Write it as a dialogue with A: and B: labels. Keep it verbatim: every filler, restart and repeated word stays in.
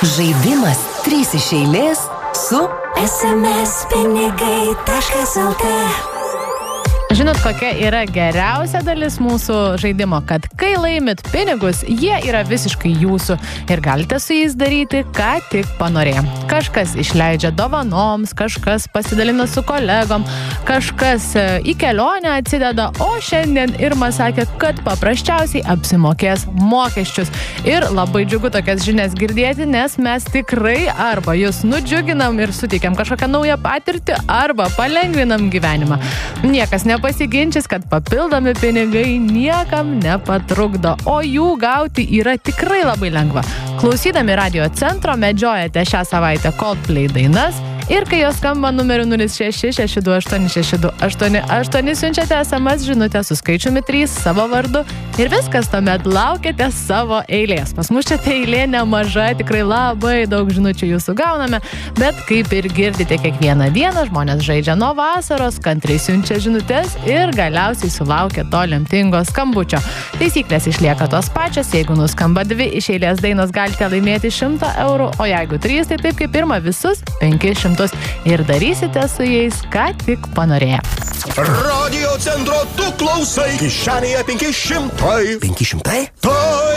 A: Žaidimas trys iš eilės su
B: es em es pinigai taškas el tė.
C: Žinot, kokia yra geriausia dalis mūsų žaidimo, kad kai laimit pinigus, jie yra visiškai jūsų ir galite su jais daryti, ką tik panorėję. Kažkas išleidžia dovanoms, kažkas pasidalina su kolegom, kažkas į kelionę atsideda, o šiandien Irma sakė, kad paprasčiausiai apsimokės mokesčius. Ir labai džiugu tokias žinias girdėti, nes mes tikrai arba jūs nudžiuginam ir suteikiam kažkokią naują patirtį, arba palengvinam gyvenimą. Niekas ne pasiginčys, kad papildomi pinigai niekam nepatrukdo, o jų gauti yra tikrai labai lengva. Klausydami Radio Centro medžiojate šią savaitę Coldplay dainas ir kai jos skamba numeriu nulis šeši šeši du aštuoni šeši du aštuoni aštuoni siunčiate es em es žinutę su skaičiumi trys savo vardu ir viskas, tuomet laukiate savo eilės. Pas mus čia tai eilė nemaža, tikrai labai daug žinučių jūsų gauname, bet kaip ir girdite kiekvieną dieną, žmonės žaidžia nuo vasaros, kantriai siunčia žinutės ir galiausiai sulaukia to lemtingo skambučio. Taisyklės išlieka tos pačios, jeigu nuskamba dvi iš eilės dainos, galite laimėti šimtą eurų, o jeigu trys, tai taip kaip pirma visus penkis šimtus ir darysite su jais, ką tik panorėję.
D: Radio Centro tu klausai, kišenėje penki šimtai.
A: penki šimtai?
D: Tai